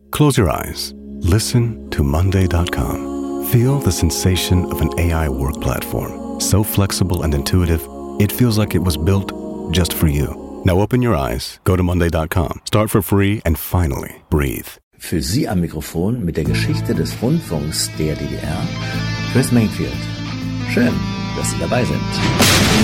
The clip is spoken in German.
Close your eyes. Listen to Monday.com. Feel the sensation of an AI work platform. So flexible and intuitive, it feels like it was built just for you. Now open your eyes, go to Monday.com, start for free and finally breathe. Für Sie am Mikrofon mit der Geschichte des Rundfunks der DDR, Chris Mayfield. Schön, dass Sie dabei sind.